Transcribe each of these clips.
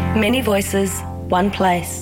Many voices, one place.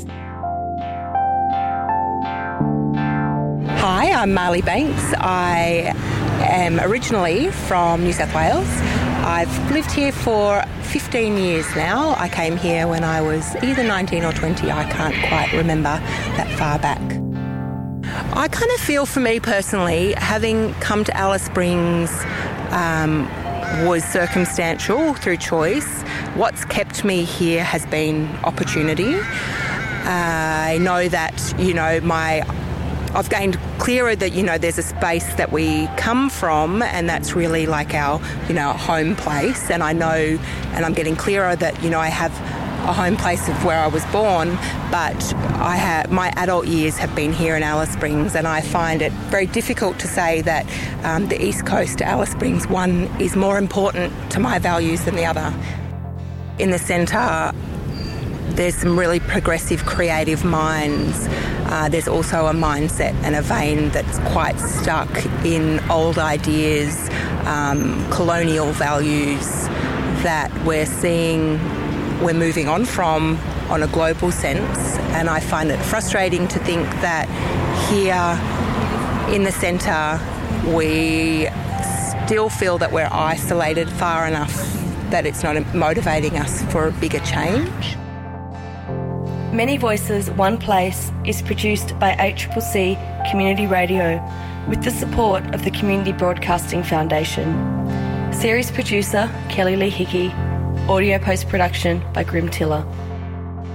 Hi, I'm Marley Banks. I am originally from New South Wales. I've lived here for 15 years now. I came here when I was either 19 or 20. I can't quite remember that far back. I kind of feel, for me personally, having come to Alice Springs was circumstantial through choice. What's kept me here has been opportunity. I know that, I've gained clearer that, there's a space that we come from, and that's really like our, home place. And I know, and I'm getting clearer that, I have a home place of where I was born, but my adult years have been here in Alice Springs, and I find it very difficult to say that the East Coast, Alice Springs, one is more important to my values than the other. In the centre, there's some really progressive, creative minds. There's also a mindset and a vein that's quite stuck in old ideas, colonial values that we're moving on from on a global sense. And I find it frustrating to think that here in the centre we still feel that we're isolated far enough that it's not motivating us for a bigger change. Many Voices, One Place is produced by ACCC Community Radio with the support of the Community Broadcasting Foundation. Series producer Kelly Lee Hickey. Audio post-production by Grim Tiller.